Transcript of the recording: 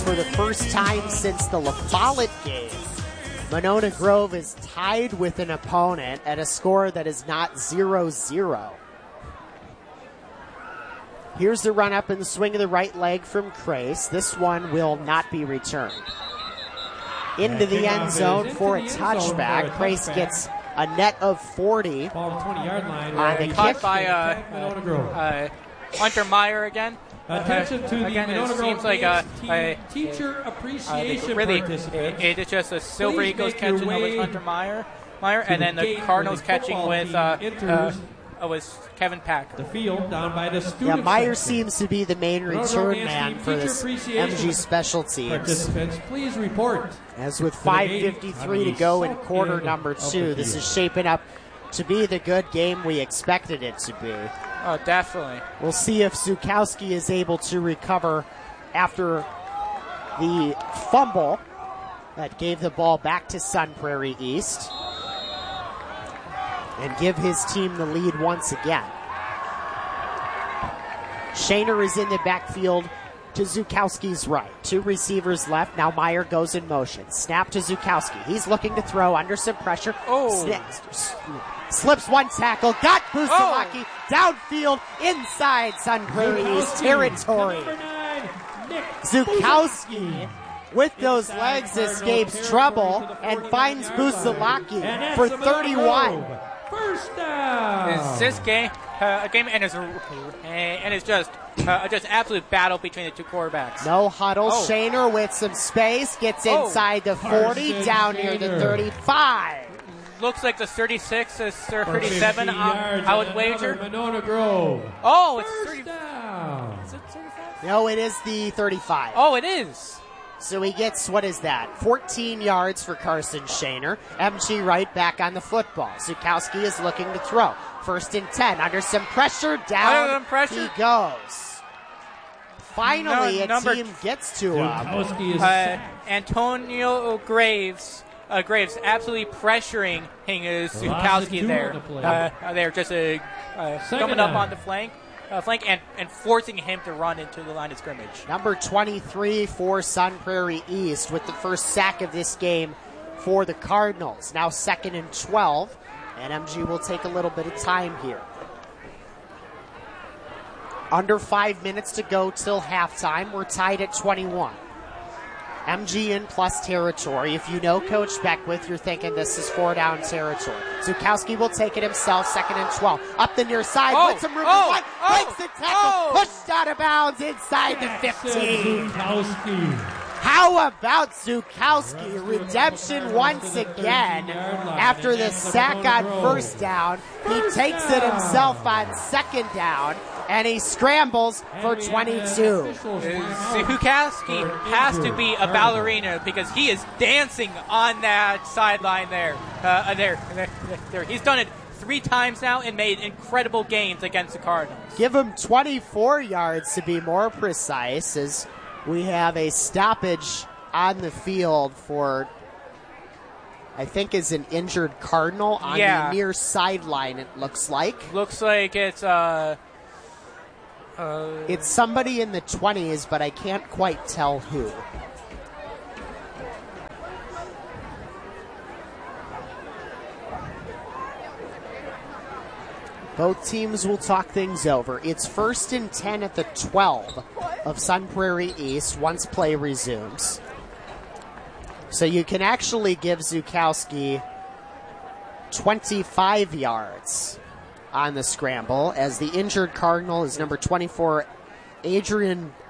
for the first time since the La Follette game, Monona Grove is tied with an opponent at a score that is not 0-0. Here's the run up and the swing of the right leg from Crace. This one will not be returned. Into the end zone for a touchback. Crace gets a net of 40 on the kick. By Hunter Meyer again. Attention to again, the it seems like teacher appreciation really, participants. It's just a Silver Eagles catching with Hunter Meyer, and then the Cardinals catching with Kevin Packer. The field down by the student. Yeah, Meyer section. seems to be the main return man for this MG special teams. Participants, please report. As with 5:53 to go in quarter number 2, this is shaping up to be the good game we expected it to be. Oh, definitely. We'll see if Zukowski is able to recover after the fumble that gave the ball back to Sun Prairie East and give his team the lead once again. Shaner is in the backfield to Zukowski's right. 2 receivers left. Now Meyer goes in motion. Snap to Zukowski. He's looking to throw under some pressure. Slips one tackle. Got Busalaki downfield inside Sun Prairie East territory. Zukowski with those legs escapes trouble and finds Busalaki for 31. First down. Is this game a game and it's just absolute battle between the two quarterbacks. No huddle. Shaner with some space gets inside the 40, down near the 35. Looks like the 36 is 37. I would wager. Monona Grove. Oh, it's First down. Is it 35? No, it is the 35. Oh, it is. So he gets, 14 yards for Carson Shaner. MG right back on the football. Zukowski is looking to throw. 1st and 10. Under some pressure, down he goes. Finally, a team gets to him. Antonio Graves absolutely pressuring Zukowski there. They're just coming up on the flank and forcing him to run into the line of scrimmage. Number 23 for Sun Prairie East with the first sack of this game for the Cardinals. Now 2nd and 12, and MG will take a little bit of time here. Under 5 minutes to go till halftime. We're tied at 21. MG in plus territory. If you know Coach Beckwith, you're thinking this is 4-down territory. Zukowski will take it himself, 2nd and 12. Up the near side, with some room to run, breaks the tackle, pushed out of bounds inside the 15. How about Zukowski? Redemption once again. After the sack on 1st down, he takes it himself on 2nd down, and he scrambles for 22. Zukowski has to be a ballerina because he is dancing on that sideline there. He's done it 3 times now and made incredible gains against the Cardinals. Give him 24 yards to be more precise, as we have a stoppage on the field for, I think, is an injured Cardinal on the near sideline, it looks like. Looks like it's it's somebody in the 20s, but I can't quite tell who. Both teams will talk things over. It's 1st and 10 at the 12 of Sun Prairie East once play resumes. So you can actually give Zukowski 25 yards on the scramble, as the injured Cardinal is number 24, Adrian